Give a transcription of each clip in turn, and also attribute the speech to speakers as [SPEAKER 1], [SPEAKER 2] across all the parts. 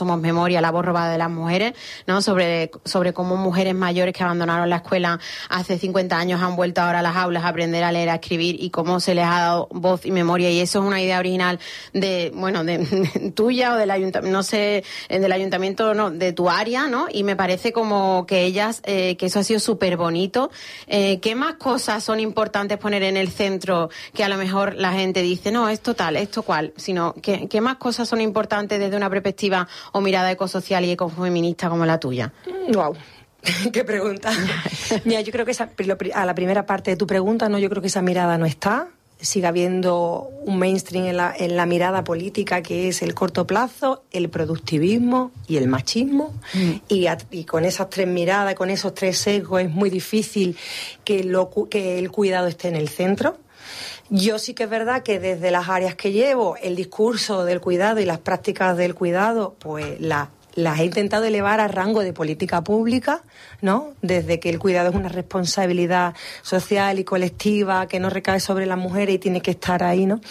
[SPEAKER 1] Somos Memoria, la voz robada de las mujeres, ¿no? Sobre cómo mujeres mayores que abandonaron la escuela hace 50 años han vuelto ahora a las aulas a aprender a leer, a escribir, y cómo se les ha dado voz y memoria. Y eso es una idea original de tuya o del ayuntamiento, no sé, del ayuntamiento, no, de tu área, ¿no? Y me parece como que ellas, que eso ha sido súper bonito. ¿Qué más cosas son importantes poner en el centro que a lo mejor la gente dice, no, esto tal, esto cual, sino ¿qué más cosas son importantes desde una perspectiva o mirada ecosocial y ecofeminista como la tuya?
[SPEAKER 2] Wow. Qué pregunta. Mira, yo creo que a la primera parte de tu pregunta, no, yo creo que esa mirada no está. Sigue habiendo un mainstream en la mirada política, que es el corto plazo, el productivismo y el machismo. Y con esas tres miradas, con esos tres sesgos, es muy difícil que el cuidado esté en el centro. Yo sí que es verdad que desde las áreas que llevo, el discurso del cuidado y las prácticas del cuidado, pues las he intentado elevar a rango de política pública, ¿no? Desde que el cuidado es una responsabilidad social y colectiva que no recae sobre las mujeres y tiene que estar ahí, ¿no?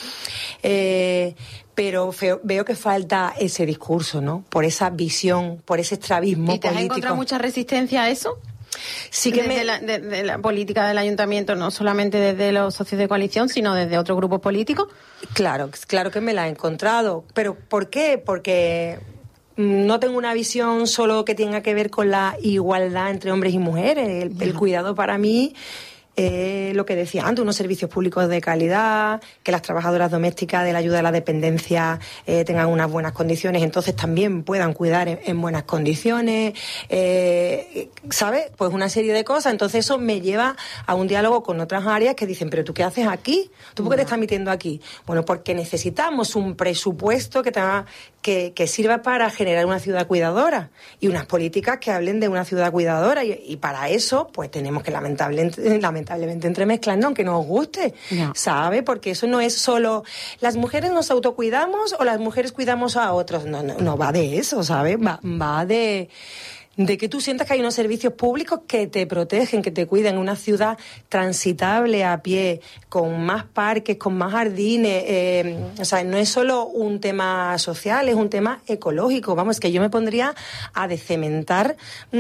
[SPEAKER 2] Pero veo que falta ese discurso, ¿no? Por esa visión, por ese estrabismo político.
[SPEAKER 1] ¿Y te has encontrado mucha resistencia a eso?
[SPEAKER 2] Sí que
[SPEAKER 1] de la política del ayuntamiento, no solamente desde los socios de coalición, sino desde otros grupos políticos. Claro
[SPEAKER 2] que me la he encontrado. ¿Pero por qué? Porque no tengo una visión solo que tenga que ver con la igualdad entre hombres y mujeres. El cuidado para mí, lo que decía antes, unos servicios públicos de calidad, que las trabajadoras domésticas de la ayuda a la dependencia tengan unas buenas condiciones, entonces también puedan cuidar en buenas condiciones, ¿sabes? Pues una serie de cosas. Entonces eso me lleva a un diálogo con otras áreas que dicen, ¿pero tú qué haces aquí? ¿Tú por qué te estás metiendo aquí? Bueno, porque necesitamos un presupuesto que sirva para generar una ciudad cuidadora y unas políticas que hablen de una ciudad cuidadora, y para eso pues tenemos que lamentablemente entremezclarnos, aunque nos guste, ¿sabe? Porque eso no es solo las mujeres nos autocuidamos o las mujeres cuidamos a otros, no va de eso, ¿sabes? Va de que tú sientas que hay unos servicios públicos que te protegen, que te cuidan, una ciudad transitable a pie, con más parques, con más jardines. O sea, no es solo un tema social, es un tema ecológico. Vamos, que yo me pondría a descementar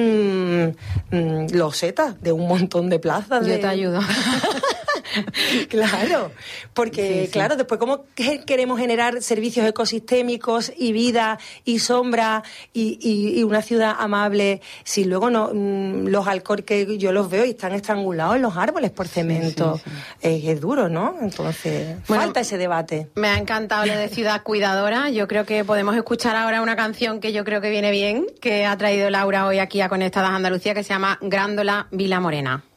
[SPEAKER 2] losetas de un montón de plazas.
[SPEAKER 1] Yo te ayudo.
[SPEAKER 2] Claro, porque sí. Claro, después cómo queremos generar servicios ecosistémicos y vida y sombra y una ciudad amable si luego no los alcorques yo los veo y están estrangulados en los árboles por cemento. Sí. Es duro, ¿no? Entonces falta ese debate.
[SPEAKER 1] Me ha encantado lo de ciudad cuidadora. Yo creo que podemos escuchar ahora una canción que yo creo que viene bien, que ha traído Laura hoy aquí a Conectadas Andalucía, que se llama Grándola Vila Morena.